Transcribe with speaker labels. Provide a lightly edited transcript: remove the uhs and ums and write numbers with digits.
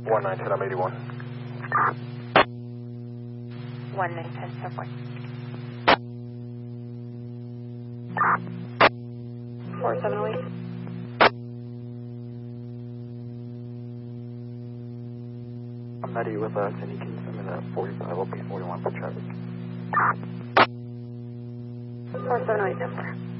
Speaker 1: 1910, I'm 81.
Speaker 2: 1910, subway. 4708.
Speaker 3: I'm ready with us, and you can send me the 45 OP 41 for traffic.
Speaker 2: 4708 number.